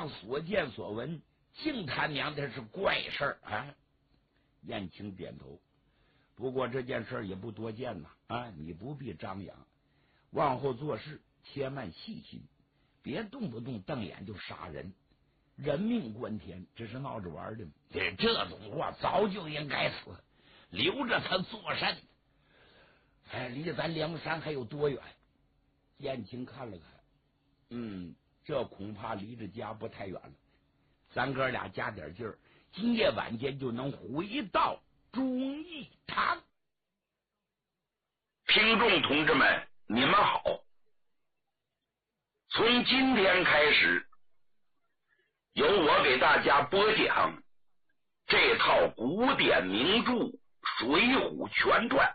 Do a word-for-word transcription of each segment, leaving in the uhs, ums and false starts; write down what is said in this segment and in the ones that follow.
上所见所闻，净他娘的是怪事儿啊！燕青点头，不过这件事也不多见呐啊！你不必张扬，往后做事千万细心，别动不动瞪眼就杀人。人命关天，这是闹着玩的吗？这这种话早就应该死，留着他做甚？哎，离咱梁山还有多远？燕青看了看，嗯，这恐怕离着家不太远了。咱哥俩加点劲儿，今夜晚间就能回到忠义堂。 听众同志们，你们好！从今天开始，由我给大家播讲这套古典名著《水浒全传》。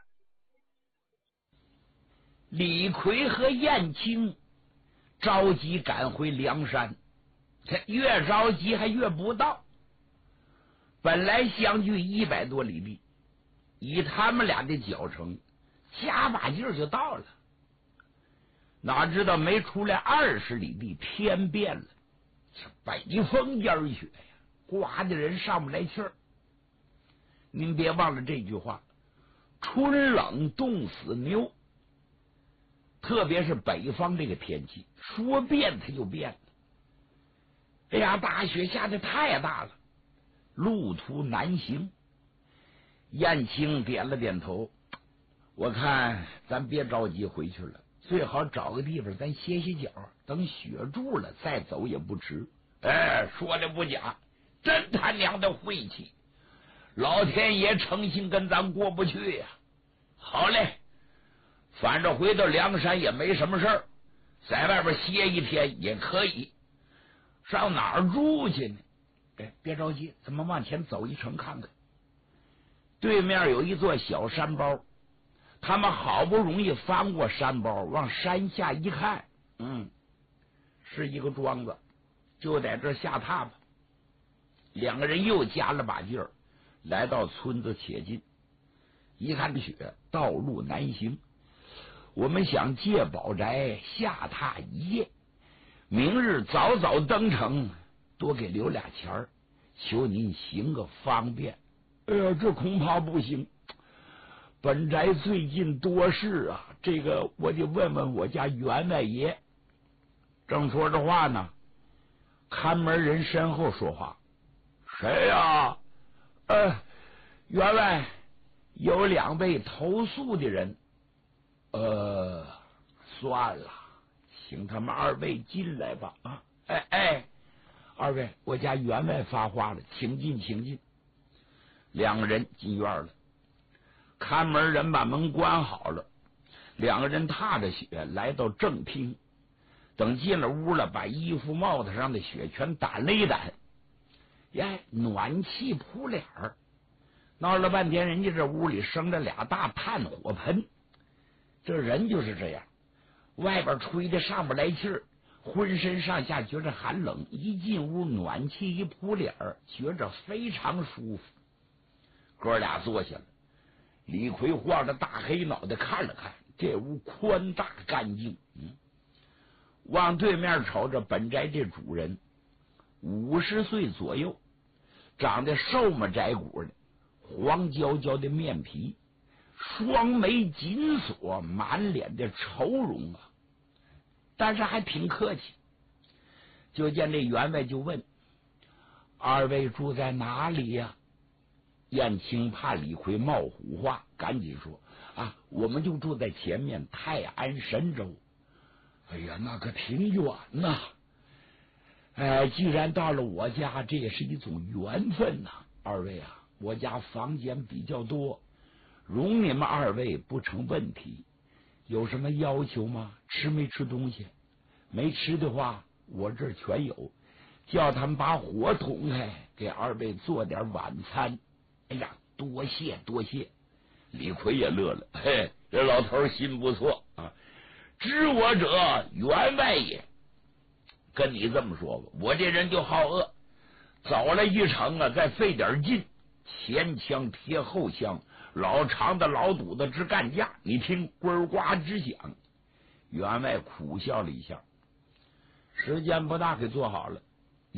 李逵和燕青着急赶回梁山，他越着急还越不到。本来相距一百多里地，以他们俩的脚程，加把劲儿就到了。哪知道没出来二十里地，天变了，这北风烟雪呀，刮的人上不来气儿。您别忘了这句话：春冷冻死牛。特别是北方这个天气，说变它就变了。哎呀，大雪下的太大了，路途难行。燕青点了点头，我看咱别着急回去了，最好找个地方咱歇歇脚，等雪住了再走也不迟。哎，说的不假，真他娘的晦气，老天爷诚心跟咱过不去呀、啊。好嘞，反正回到梁山也没什么事儿，在外边歇一天也可以。上哪儿住去呢？哎，别着急，咱们往前走一程看看。对面有一座小山包，他们好不容易翻过山包，往山下一看，嗯，是一个庄子，就在这下榻吧。两个人又加了把劲儿，来到村子且近。一看这雪，道路难行，我们想借宝宅下榻一夜，明日早早登城，多给留俩钱儿，求您行个方便。哎呀，这恐怕不行，本宅最近多事啊，这个我得问问我家员外爷。正说着话呢，看门人身后说话：“谁呀？呃，员外，有两位投诉的人。呃，算了，请他们二位进来吧。啊，哎哎，二位，我家员外发话了，请进，请进。”两个人进院了，看门人把门关好了，两个人踏着雪来到正厅。等进了屋了，把衣服帽子上的雪全掸了一掸，呀，暖气扑脸儿。闹了半天，人家这屋里生着俩大炭火盆。这人就是这样，外边吹的上不来气儿，浑身上下觉着寒冷，一进屋暖气一扑脸儿，觉着非常舒服。哥俩坐下了，李逵晃着大黑脑袋看了看，这屋宽大干净。嗯，往对面瞅着本宅这主人，五十岁左右，长得瘦么窄骨的，黄焦焦的面皮，双眉紧锁，满脸的愁容啊，但是还挺客气。就见这员外就问：“二位住在哪里呀？”燕青怕李逵冒虎话，赶紧说：“啊，我们就住在前面泰安神州。”哎呀，那可挺远呐！哎，既然到了我家，这也是一种缘分呐。二位啊，我家房间比较多，容你们二位不成问题。有什么要求吗？吃没吃东西？没吃的话，我这儿全有。叫他们把火捅开，给二位做点晚餐。哎呀，多谢多谢！李逵也乐了，嘿，这老头心不错啊。知我者员外也。跟你这么说吧，我这人就好饿，走了一程啊，再费点劲，前枪贴后枪，老长的老肚子直干架，你听呱呱直响。员外苦笑了一下，时间不大给做好了，